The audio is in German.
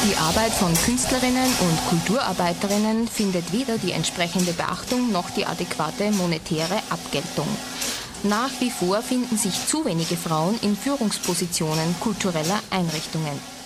Die Arbeit von Künstlerinnen und Kulturarbeiterinnen findet weder die entsprechende Beachtung noch die adäquate monetäre Abgeltung. Nach wie vor finden sich zu wenige Frauen in Führungspositionen kultureller Einrichtungen.